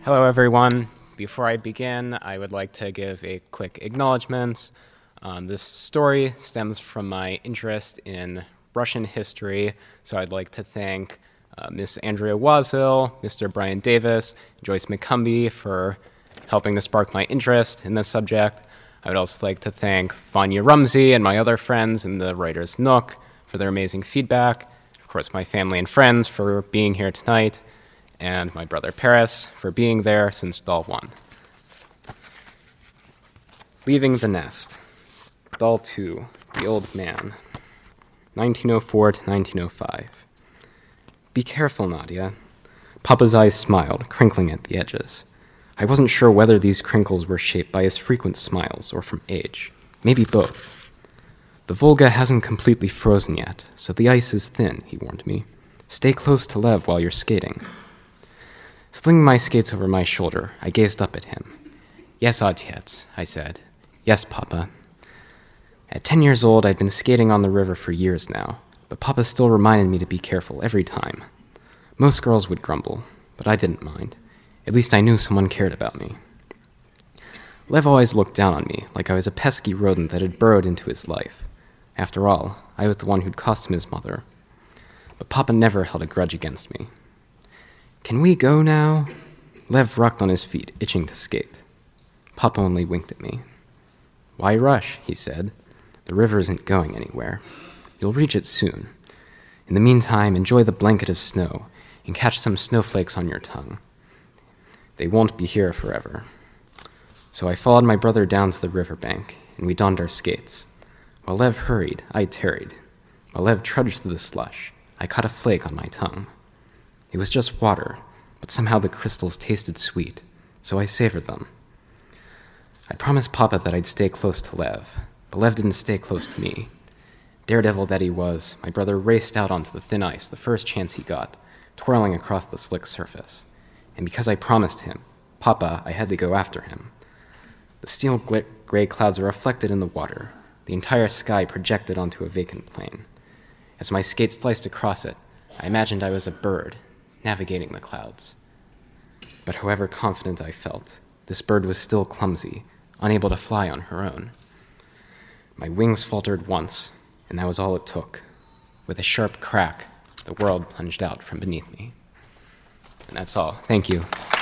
Hello, everyone. Before I begin, I would like to give a quick acknowledgement. This story stems from my interest in Russian history, so I'd like to thank Ms. Andrea Wazil, Mr. Brian Davis, Joyce McCumbee for helping to spark my interest in this subject. I would also like to thank Vanya Rumsey and my other friends in the Writer's Nook for their amazing feedback. Of course, my family and friends for being here tonight, and my brother Paris for being there since Doll 1. Leaving the Nest. Doll 2, The Old Man. 1904 to 1905. Be careful, Nadia. Papa's eyes smiled, crinkling at the edges. I wasn't sure whether these crinkles were shaped by his frequent smiles or from age. Maybe both. The Volga hasn't completely frozen yet, so the ice is thin, he warned me. Stay close to Lev while you're skating. Slinging my skates over my shoulder, I gazed up at him. Yes, Otets, I said. Yes, Papa. At 10 years old, I'd been skating on the river for years now, but Papa still reminded me to be careful every time. Most girls would grumble, but I didn't mind. At least I knew someone cared about me. Lev always looked down on me, like I was a pesky rodent that had burrowed into his life. After all, I was the one who'd cost him his mother. But Papa never held a grudge against me. Can we go now? Lev rocked on his feet, itching to skate. Papa only winked at me. Why rush, he said. The river isn't going anywhere. You'll reach it soon. In the meantime, enjoy the blanket of snow and catch some snowflakes on your tongue. They won't be here forever. So I followed my brother down to the riverbank, and we donned our skates. While Lev hurried, I tarried. While Lev trudged through the slush, I caught a flake on my tongue. It was just water, but somehow the crystals tasted sweet, so I savored them. I promised Papa that I'd stay close to Lev, but Lev didn't stay close to me. Daredevil that he was, my brother raced out onto the thin ice the first chance he got, twirling across the slick surface. And because I promised him, Papa, I had to go after him. The steel gray clouds were reflected in the water, the entire sky projected onto a vacant plain. As my skate sliced across it, I imagined I was a bird, navigating the clouds. But however confident I felt, this bird was still clumsy, unable to fly on her own. My wings faltered once, and that was all it took. With a sharp crack, the world plunged out from beneath me. And that's all. Thank you.